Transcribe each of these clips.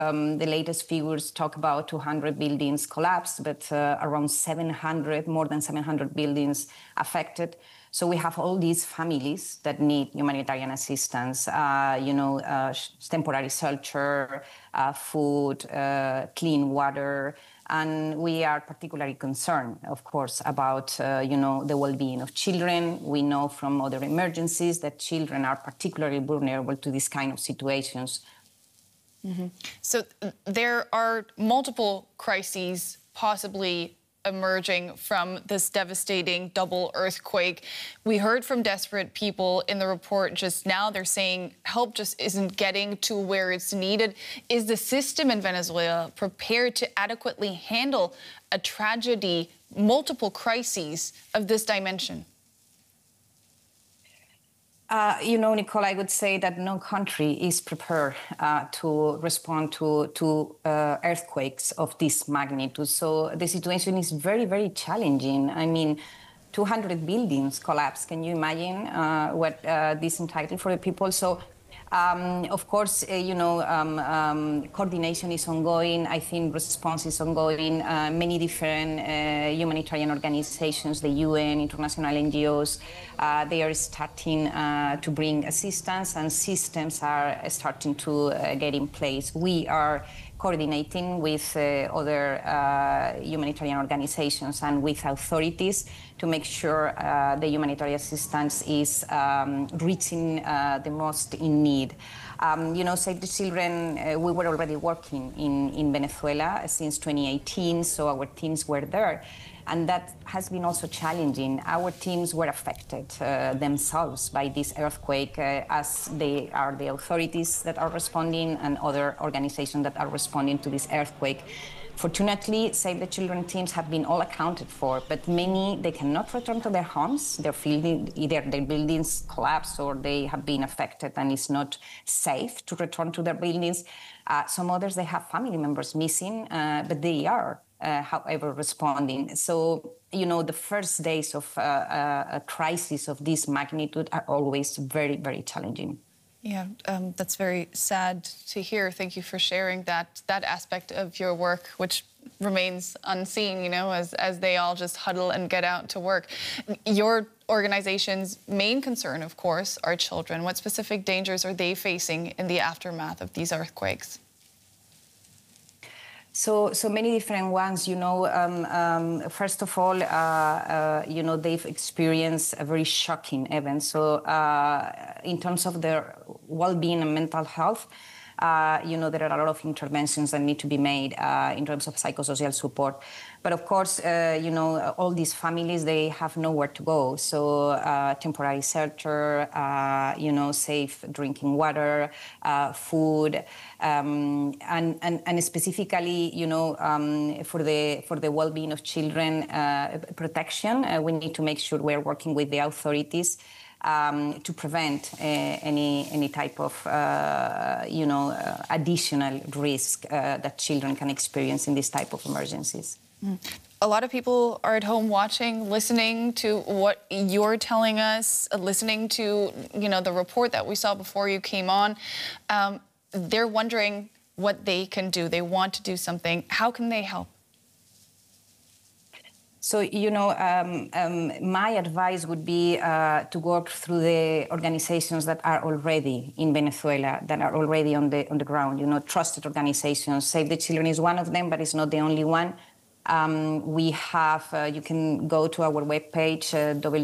the latest figures talk about 200 buildings collapsed, but around 700, more than 700 buildings affected. So we have all these families that need humanitarian assistance, temporary shelter, food, clean water. And we are particularly concerned, of course, about, the well-being of children. We know from other emergencies that children are particularly vulnerable to these kind of situations. Mm-hmm. So there are multiple crises possibly emerging from this devastating double earthquake. We heard from desperate people in the report just now. They're saying help just isn't getting to where it's needed. Is the system in Venezuela prepared to adequately handle a tragedy, multiple crises of this dimension? Nicole, I would say that no country is prepared to respond to earthquakes of this magnitude. So the situation is very, very challenging. I mean, 200 buildings collapsed. Can you imagine what this entitled for the people? So, of course, coordination is ongoing. I think response is ongoing. Many different humanitarian organizations, the UN, international NGOs, they are starting to bring assistance, and systems are starting to get in place. We are coordinating with other humanitarian organizations and with authorities to make sure the humanitarian assistance is reaching the most in need. Save the Children, we were already working in Venezuela since 2018, so our teams were there. And that has been also challenging. Our teams were affected themselves by this earthquake, as they are the authorities that are responding and other organizations that are responding to this earthquake. Fortunately, Save the Children teams have been all accounted for, but many, they cannot return to their homes. Either their buildings collapse or they have been affected and it's not safe to return to their buildings. Some others, they have family members missing, but they are, however, responding. So, the first days of a crisis of this magnitude are always very, very challenging. Yeah, that's very sad to hear. Thank you for sharing that aspect of your work, which remains unseen, as they all just huddle and get out to work. Your organization's main concern, of course, are children. What specific dangers are they facing in the aftermath of these earthquakes? So many different ones, first of all, they've experienced a very shocking event. So in terms of their well-being and mental health, there are a lot of interventions that need to be made in terms of psychosocial support. But of course, all these families, they have nowhere to go. So temporary shelter, safe drinking water, food, and specifically, for the well-being of children, protection. We need to make sure we're working with the authorities to prevent any type of, additional risk that children can experience in this type of emergencies. A lot of people are at home watching, listening to what you're telling us, listening to, the report that we saw before you came on. They're wondering what they can do. They want to do something. How can they help? So, my advice would be to work through the organizations that are already in Venezuela, that are already on the ground, trusted organizations. Save the Children is one of them, but it's not the only one. We have, you can go to our webpage,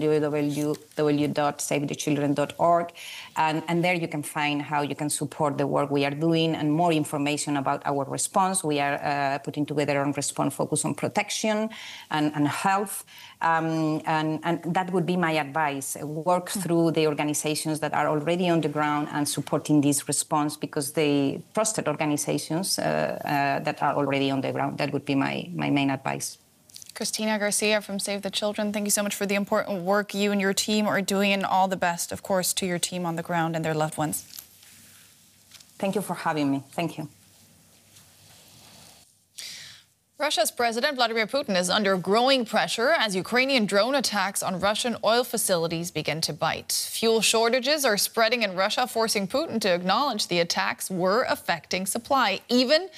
www.savethechildren.org, and there you can find how you can support the work we are doing and more information about our response. We are putting together a response focus on protection and health, and that would be my advice. Work through the organizations that are already on the ground and supporting this response, because they trusted organizations that are already on the ground. That would be my main advice. Cristina Garcia from Save the Children, thank you so much for the important work you and your team are doing, and all the best, of course, to your team on the ground and their loved ones. Thank you for having me. Thank you. Russia's President Vladimir Putin is under growing pressure as Ukrainian drone attacks on Russian oil facilities begin to bite. Fuel shortages are spreading in Russia, forcing Putin to acknowledge the attacks were affecting supply, even